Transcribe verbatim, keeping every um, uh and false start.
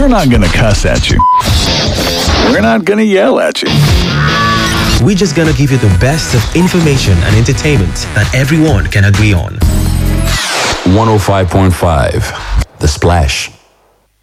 We're not gonna cuss at you. We're not gonna yell at you. We're just gonna give you the best of information and entertainment that everyone can agree on. one oh five point five The Splash.